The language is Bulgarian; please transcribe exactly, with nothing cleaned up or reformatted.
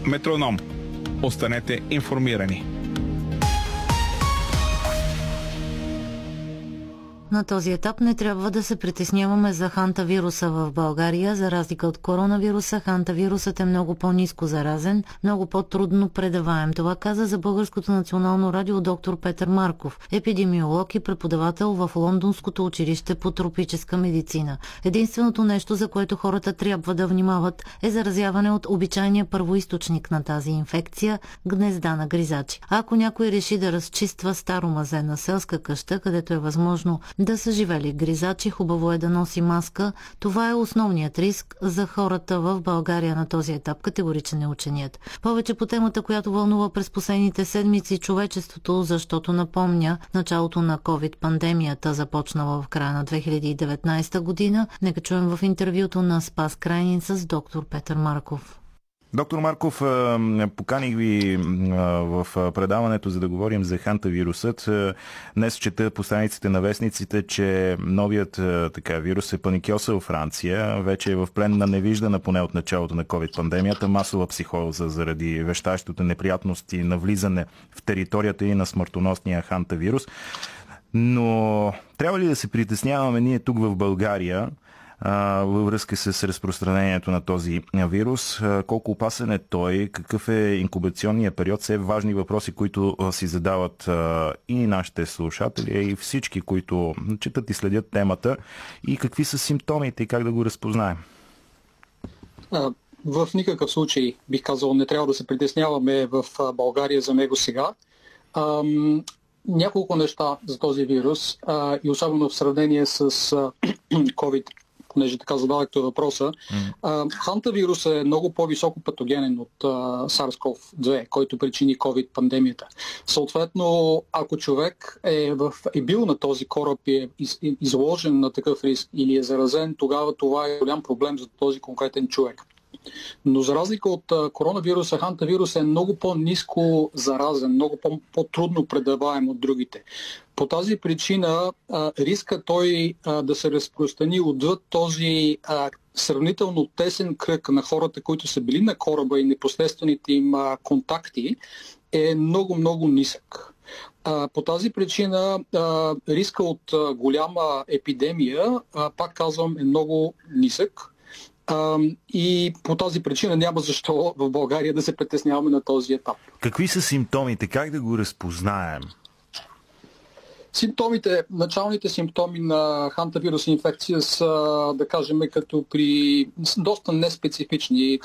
Метроном. Останете информирани. На този етап не трябва да се притесняваме за хантавируса в България. За разлика от коронавируса, хантавирусът е много по-ниско заразен, много по-трудно предаваем. Това каза за Българското национално радио доктор Петър Марков, епидемиолог и преподавател в Лондонското училище по тропическа медицина. Единственото нещо, за което хората трябва да внимават, е заразяване от обичайния първоизточник на тази инфекция – гнезда на гризачи. А ако някой реши да разчиства старо мазе на селска къща, където е възможно да са живели гризачи, хубаво е да носи маска. Това е основният риск за хората в България на този етап, категоричен е ученият. Повече по темата, която вълнува през последните седмици човечеството, защото напомня началото на ковид-пандемията, започнала в края на две хиляди и деветнадесета година. Нека чуем в интервюто на Спас Крайнин с доктор Петър Марков. Доктор Марков, поканих ви в предаването, за да говорим за хантавирусът. Днес чета по страниците на вестниците, че новият така, вирус е паникьосал Франция. Вече е в плен на невиждана поне от началото на ковид-пандемията масова психоза заради вещащите неприятности на влизане в територията и на смъртоносния хантавирус. Но трябва ли да се притесняваме ние тук в България във връзка с разпространението на този вирус? Колко опасен е той? Какъв е инкубационният период? Все важни въпроси, които си задават и нашите слушатели, и всички, които четат и следят темата. И какви са симптомите и как да го разпознаем? В никакъв случай, бих казал, не трябва да се притесняваме в България за него сега. Няколко неща за този вирус и особено в сравнение с COVID, понеже така зададахте въпроса. Mm. Хантавирус е много по-високо патогенен от SARS-CoV две, който причини COVID-пандемията. Съответно, ако човек е, в, е бил на този кораб и е из, изложен на такъв риск или е заразен, тогава това е голям проблем за този конкретен човек. Но за разлика от а, коронавируса, хантавирус е много по-ниско заразен, много по-трудно предаваем от другите. По тази причина а, риска той а, да се разпространи отвъд този а, сравнително тесен кръг на хората, които са били на кораба и непосредствените им а, контакти е много-много нисък. А, по тази причина а, риска от а, голяма епидемия, а, пак казвам, е много нисък. Uh, и по тази причина няма защо в България да се притесняваме на този етап. Какви са симптомите? Как да го разпознаем? Симптомите, началните симптоми на хантавирусна инфекция са, да кажем, като при доста неспецифични.